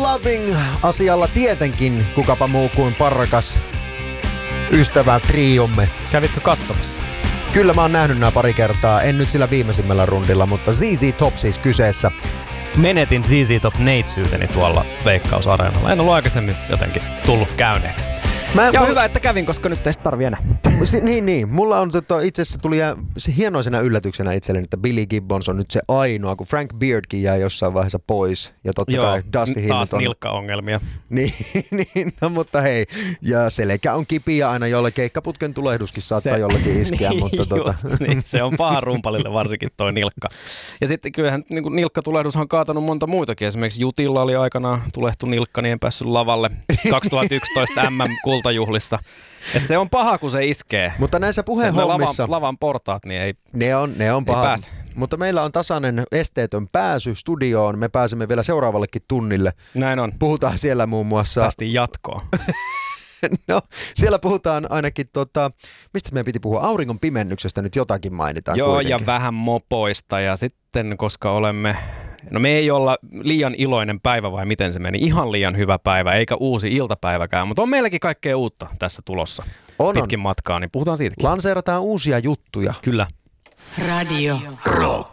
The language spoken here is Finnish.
Loving-asialla tietenkin kukapa muu kuin parrakas ystävä triomme. Kävitkö katsomassa? Kyllä mä oon nähnyt nämä pari kertaa, en nyt sillä viimeisimmällä rundilla, mutta ZZ Top siis kyseessä. Menetin ZZ Top neitsyyteni tuolla Veikkaus-areenalla. En ollut aikaisemmin jotenkin tullut käyneeksi. Hyvä, että kävin, koska nyt ei sitä tarvi enää. Niin. Mulla on se, itse asiassa tuli se hienoisena yllätyksenä itselleni, että Billy Gibbons on nyt se ainoa, kun Frank Beardkin jäi jossain vaiheessa pois. Ja totta kai Dusty Hill taas on nilkkaongelmia. Niin, no, mutta hei. Ja selkä on kipiä aina, jolle keikkaputken tulehduskin saattaa jollakin iskeä. Niin, mutta niin, se on paha rumpalille varsinkin toi nilkka. Ja sitten kyllähän niin nilkkatulehdushan on kaatanut monta muitakin. Esimerkiksi Jutilla oli aikanaan tulehtu nilkka, niin en päässyt lavalle 2011 MM-kultajuhlissa. Et se on paha, kun se iskee. Mutta näissä puheenhommissa lavan portaat, niin ei. Ne on paha. Pääse. Mutta meillä on tasainen esteetön pääsy studioon. Me pääsemme vielä seuraavallekin tunnille. Näin on. Puhutaan siellä muun muassa. Päästiin jatkoon. No, siellä puhutaan ainakin, mistä meidän piti puhua? Auringon pimennyksestä nyt jotakin mainitaan. Joo, kuitenkin. ja vähän mopoista. Ja sitten, koska me ei olla liian iloinen päivä vai miten se meni. Ihan liian hyvä päivä, eikä uusi iltapäiväkään. Mutta on meilläkin kaikkea uutta tässä tulossa. Pitkin matkaa, niin puhutaan siitäkin. Lanseerataan uusia juttuja. Kyllä. Radio Rock.